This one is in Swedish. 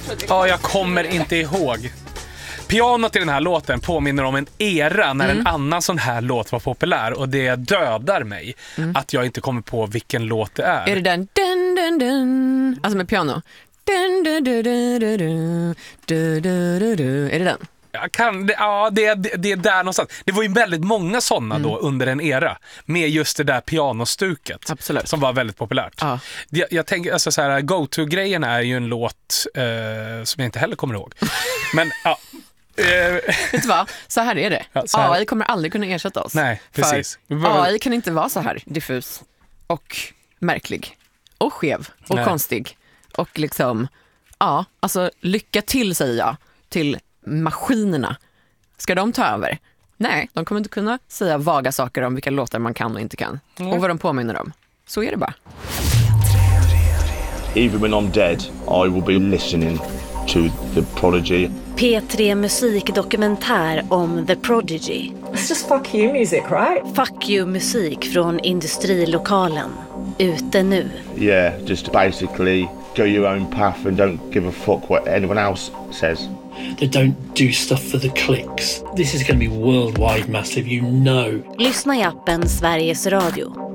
Ja, jag kommer inte ihåg. Pianot i den här låten påminner om en era när en annan sån här låt var populär, och det dödar mig att jag inte kommer på vilken låt det är. Är det den dun, dun, dun, alltså med piano? Dun, dun, dun, dun, dun, dun, dun, dun, dun. Är det den? Det är där någonstans. Det var ju väldigt många sådana då under en era med just det där pianostuket. Absolut. Som var väldigt populärt. Ja. Jag tänker, alltså så här, Go-To-grejen är ju en låt som jag inte heller kommer ihåg. Men ja. Vet du vad? Så här är det. Ja, så här. AI kommer aldrig kunna ersätta oss. Nej, precis. För AI kan inte vara så här diffus och märklig och skev och konstig. Och liksom, ja, alltså lycka till, säger jag, till maskinerna. Ska de ta över? Nej, de kommer inte kunna säga vaga saker om vilka låtar man kan och inte kan. Och vad de påminner om. Så är det bara. Even when I'm dead, I will be listening to The Prodigy. P3 musikdokumentär om The Prodigy. It's just fuck you music, right? Fuck you musik från Industrilokalen. Ute nu. Yeah, just basically go your own path and don't give a fuck what anyone else says. They don't do stuff for the clicks. This is going to be worldwide massive, you know. Lyssna i appen Sveriges Radio.